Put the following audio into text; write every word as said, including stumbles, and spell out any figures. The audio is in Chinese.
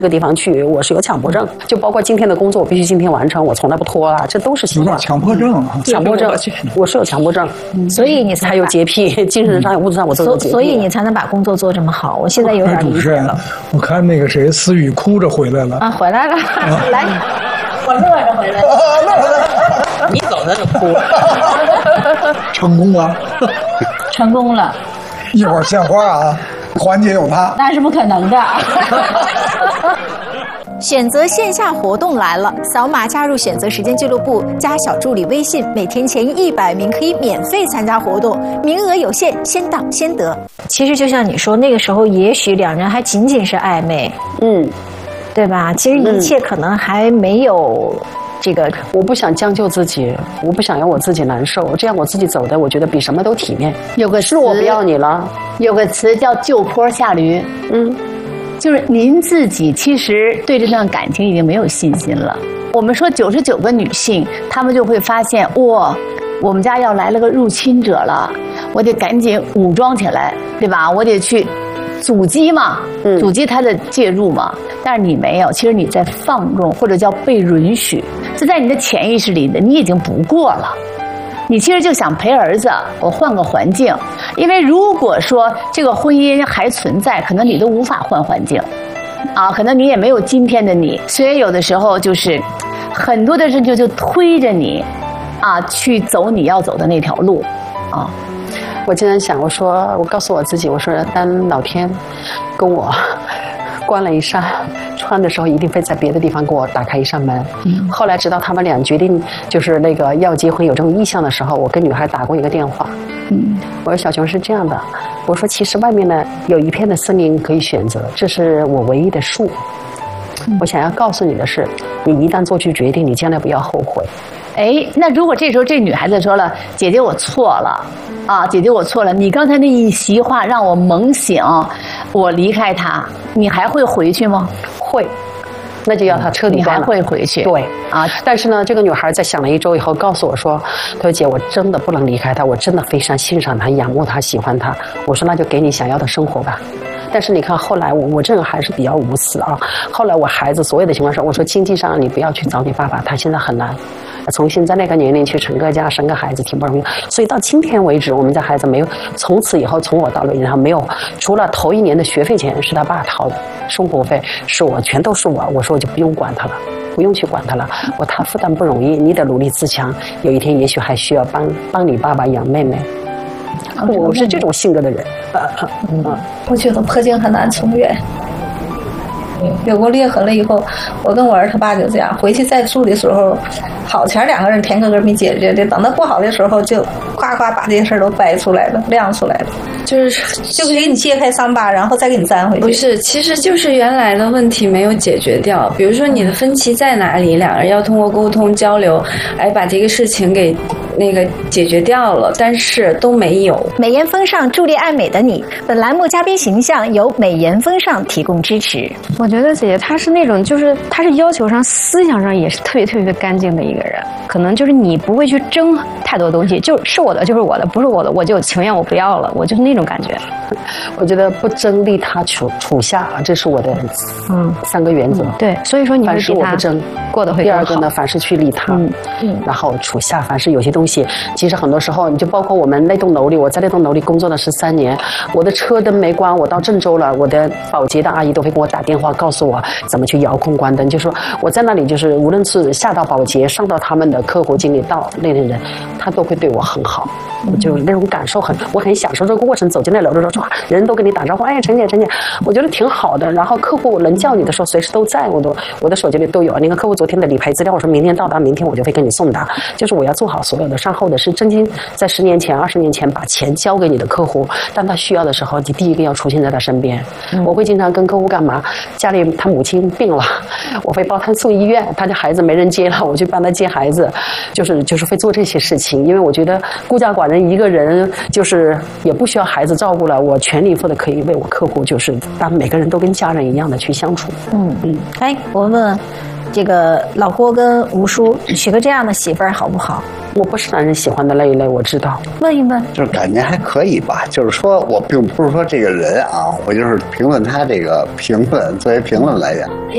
这个地方去，我是有强迫症，就包括今天的工作，我必须今天完成，我从来不拖啊，这都是习惯。 强迫症啊， 强迫症，我是有强迫症， 嗯、所以你才还有洁癖，精神上、物质上我都有洁癖。 所以你才能把工作做这么好。我现在有点理解了。 我看那个谁，思雨哭着回来了啊，回来了，啊、来， 我乐着回来了。 你走他就哭， 成功了， 成功了。 一会儿献花啊。环节有他， 那是不可能的。 选择线下活动来了，扫码加入选择时间俱乐部，加小助理微信，每天前一百名可以免费参加活动，名额有限，先到先得。其实就像你说，那个时候也许两人还仅仅是暧昧，嗯，对吧？其实一切可能还没有。这个我不想将就自己，我不想让我自己难受，这样我自己走的，我觉得比什么都体面。 有个是我不要你了， 有个词叫就坡下驴，嗯，就是您自己其实对这段感情已经没有信心了。我们说九十九个女性，她们就会发现，哇，我们家要来了个入侵者了，我得赶紧武装起来，对吧？我得去阻击嘛，嗯，阻击他的介入嘛。但是你没有，其实你在放纵，或者叫被允许，是在你的潜意识里的，你已经不过了。你其实就想陪儿子，我换个环境，因为如果说这个婚姻还存在，可能你都无法换环境，啊，可能你也没有今天的你。所以有的时候就是很多的事情就推着你，啊，去走你要走的那条路，啊。 我经常想，我说，我告诉我自己，我说，当老天跟我关了一扇窗的时候，一定会在别的地方给我打开一扇门。嗯、后来直到他们俩决定就是那个要结婚有这种意向的时候，我跟女孩打过一个电话。嗯，我说小熊是这样的，我说其实外面呢有一片的森林可以选择，这是我唯一的树。嗯、我想要告诉你的是，你一旦做出决定，你将来不要后悔。 哎，那如果这时候这女孩子说了：“姐姐，我错了，啊，姐姐我错了，你刚才那一席话让我猛醒，我离开他，你还会回去吗？” 会，那就要他彻底。 你还会回去？ 对啊，但是呢，这个女孩在想了一周以后，告诉我说：“她说姐，我真的不能离开他，我真的非常欣赏他、仰慕他、喜欢他。”我说：“那就给你想要的生活吧。”但是你看，后来我我这个还是比较无私啊。后来我孩子所有的情况下，我说经济上你不要去找你爸爸，他现在很难。从现在那个年龄去成个家生个孩子挺不容易，所以到今天为止，我们家孩子没有从此以后从我到了然后没有，除了头一年的学费钱是他爸掏的，生活费是我，全都是我。我说我就不用管他了，不用去管他了，我他负担不容易，你得努力自强，有一天也许还需要帮帮你爸爸养妹妹。我是这种性格的人。 嗯，我觉得破镜很难重圆。有过裂痕了以后，我跟我儿他爸就这样，回去再住的时候，好前两个人甜哥哥没解决的，等到不好的时候就夸夸把这些事儿都掰出来了，亮出来了， 就是就给你揭开伤疤，然后再给你粘回去。 不是，其实就是原来的问题没有解决掉，比如说你的分歧在哪里，两个人要通过沟通交流，来把这个事情给那个解决掉了，但是都没有。 美颜风尚助力爱美的你，本栏目嘉宾形象由美颜风尚提供支持。 我觉得姐姐她是那种，就是她是要求上、思想上也是特别特别的干净的一个人。可能就是你不会去争太多东西，就是我的就是我的，不是我的我就情愿我不要了，我就是那种感觉。 我觉得不争利他处处下，这是我的嗯三个原则。 嗯、对，所以说你凡事我不争， 过得会更好。第二个呢，凡事去利他，嗯嗯，然后处下，凡是有些东西，其实很多时候你就包括我们那栋楼里，我在那栋楼里工作了十三年，我的车灯没关，我到郑州了，我的保洁的阿姨都会给我打电话告诉我怎么去遥控关灯，就说我在那里就是无论是下到保洁，上到他们的客户经理到那类人，他都会对我很好。我就那种感受很，我很享受这个过程。走进那楼的时候，哇，人都跟你打招呼，哎，陈姐，陈姐，我觉得挺好的。然后客户能叫你的时候，随时都在，我都我的手机里都有。那个客户昨天的理赔资料，我说明天到达，明天我就会给你送达。就是我要做好所有的善后的，是真心在十年前、二十年前把钱交给你的客户，当他需要的时候，你第一个要出现在他身边。嗯、我会经常跟客户干嘛？家里他母亲病了，我会帮他送医院，他的孩子没人接了，我去帮他接孩子，就是就是会做这些事情，因为我觉得孤家寡人一个人就是也不需要孩子照顾了，我全力以赴的可以为我客户，就是当每个人都跟家人一样的去相处。 嗯嗯，哎，我问问这个老郭跟吴叔，娶个这样的媳妇儿好不好？ 我不是男人喜欢的那一类，我知道。 问一问， 就是感觉还可以吧。就是说我并不是说这个人啊，我就是评论他这个评论，作为评论来讲。